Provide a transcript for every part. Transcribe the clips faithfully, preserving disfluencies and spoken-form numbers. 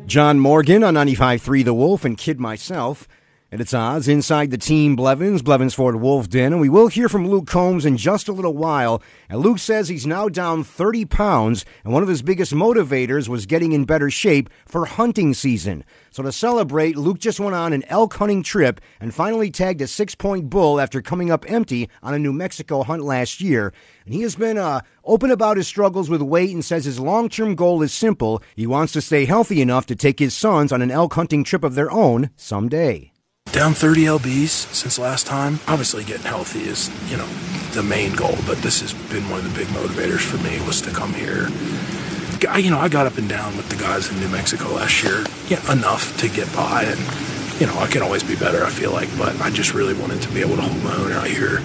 John Morgan on ninety-five point three The Wolf and Kid Myself. And it's Oz inside the team Blevins, Blevins Ford Wolf Den. And we will hear from Luke Combs in just a little while. And Luke says he's now down thirty pounds. And one of his biggest motivators was getting in better shape for hunting season. So to celebrate, Luke just went on an elk hunting trip and finally tagged a six-point bull after coming up empty on a New Mexico hunt last year. And he has been uh, open about his struggles with weight and says his long-term goal is simple. He wants to stay healthy enough to take his sons on an elk hunting trip of their own someday. Down thirty lbs since last time. Obviously getting healthy is, you know, the main goal, but this has been one of the big motivators for me was to come here. I, you know, I got up and down with the guys in New Mexico last year, yeah, enough to get by, and, you know, I can always be better, I feel like, but I just really wanted to be able to hold my own out here.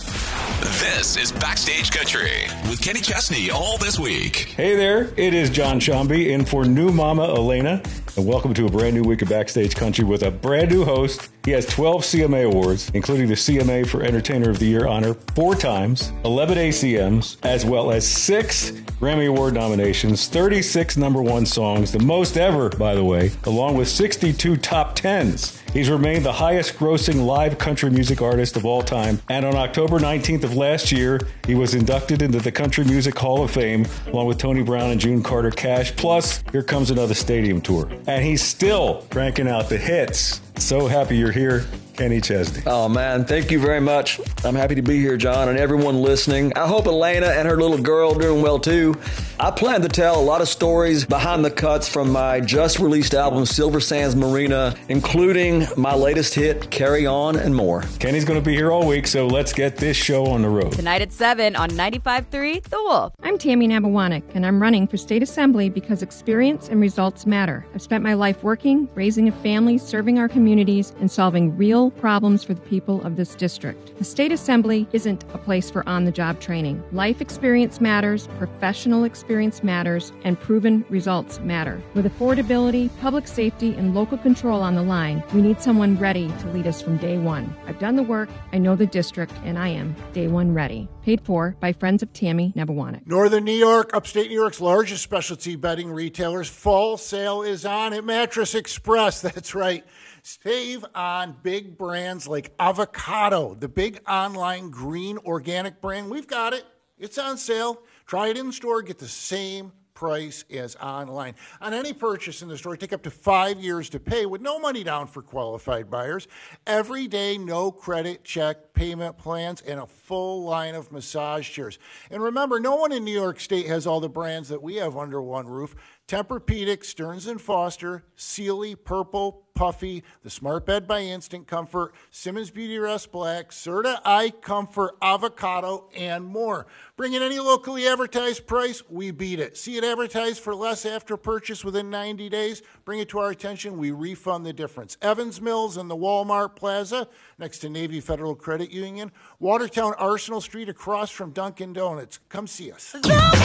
This is Backstage Country with Kenny Chesney all this week. Hey there, it is John Shambi in for new Mama Elena, and welcome to a brand new week of Backstage Country with a brand new host. He has twelve C M A awards, including the C M A for Entertainer of the Year honor four times, eleven A C Ms, as well as six Grammy Award nominations, thirty-six number one songs, the most ever, by the way, along with sixty-two top tens. He's remained the highest grossing live country music artist of all time, and on October nineteenth of last year, he was inducted into the Country Music Hall of Fame, along with Tony Brown and June Carter Cash, plus here comes another stadium tour. And he's still cranking out the hits. So happy you're here, Kenny Chesney. Oh, man, thank you very much. I'm happy to be here, John, and everyone listening. I hope Elena and her little girl are doing well, too. I plan to tell a lot of stories behind the cuts from my just-released album, Silver Sands Marina, including my latest hit, Carry On, and more. Kenny's going to be here all week, so let's get this show on the road. Tonight at seven on ninety-five point three The Wolf. I'm Tammy Nabawanek, and I'm running for state assembly because experience and results matter. I've spent my life working, raising a family, serving our communities, and solving real problems for the people of this district. The state assembly isn't a place for on-the-job training. Life experience matters, professional experience matters, and proven results matter. With affordability, public safety, and local control on the line, we need someone ready to lead us from day one. I've done the work, I know the district, and I am day one ready. Paid for by friends of Tammy Nabawanek. Northern New York, upstate New York's largest specialty bedding retailers. Fall sale is on at Mattress Express. That's right. Save on big brands like Avocado, the big online green organic brand. We've got it. It's on sale. Try it in store. Get the same price as online. On any purchase in the store, take up to five years to pay with no money down for qualified buyers. Every day, no credit check payment plans, and a full line of massage chairs. And remember, no one in New York State has all the brands that we have under one roof. Tempur-Pedic, Stearns and Foster, Sealy, Purple, Puffy, the Smart Bed by Instant Comfort, Simmons Beauty Rest Black, Serta Eye Comfort, Avocado, and more. Bring in any locally advertised price, we beat it. See it advertised for less after purchase within ninety days, bring it to our attention, we refund the difference. Evans Mills and the Walmart Plaza, next to Navy Federal Credit Union, Watertown Arsenal Street across from Dunkin' Donuts. Come see us.